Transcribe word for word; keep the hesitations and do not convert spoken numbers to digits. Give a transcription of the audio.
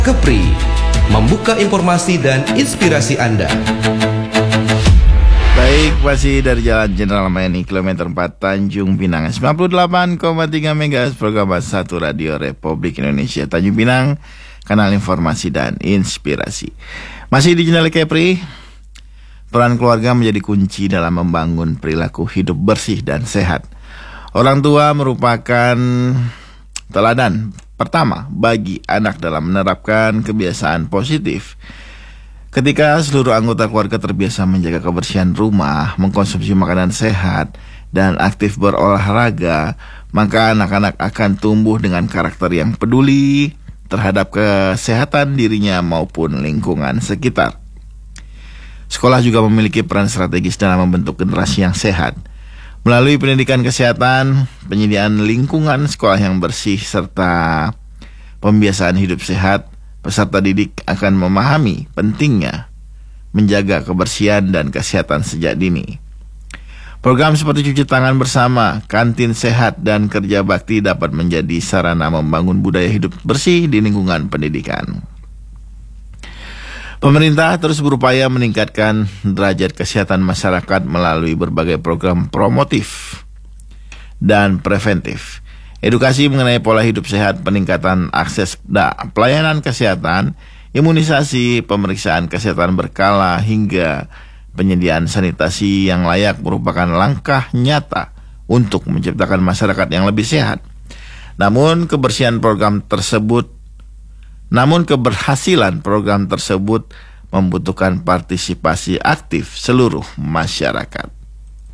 Kepri, membuka informasi dan inspirasi Anda. Baik, masih dari Jalan Jenderal Mayani, kilometer empat, Tanjung Pinang, sembilan puluh delapan koma tiga megahertz, program satu Radio Republik Indonesia Tanjung Pinang, kanal informasi dan inspirasi. Masih di Jendela Kepri, peran keluarga menjadi kunci dalam membangun perilaku hidup bersih dan sehat. Orang tua merupakan teladan pertama bagi anak dalam menerapkan kebiasaan positif. Ketika seluruh anggota keluarga terbiasa menjaga kebersihan rumah, mengkonsumsi makanan sehat, dan aktif berolahraga, maka anak-anak akan tumbuh dengan karakter yang peduli terhadap kesehatan dirinya maupun lingkungan sekitar. Sekolah juga memiliki peran strategis dalam membentuk generasi yang sehat. Melalui pendidikan kesehatan, penyediaan lingkungan sekolah yang bersih, serta pembiasaan hidup sehat, peserta didik akan memahami pentingnya menjaga kebersihan dan kesehatan sejak dini. Program seperti cuci tangan bersama, kantin sehat, dan kerja bakti dapat menjadi sarana membangun budaya hidup bersih di lingkungan pendidikan. Pemerintah terus berupaya meningkatkan derajat kesehatan masyarakat melalui berbagai program promotif dan preventif. Edukasi mengenai pola hidup sehat, peningkatan akses pelayanan kesehatan, imunisasi, pemeriksaan kesehatan berkala, hingga penyediaan sanitasi yang layak merupakan langkah nyata untuk menciptakan masyarakat yang lebih sehat. Namun kebersihan program tersebut Namun keberhasilan program tersebut membutuhkan partisipasi aktif seluruh masyarakat.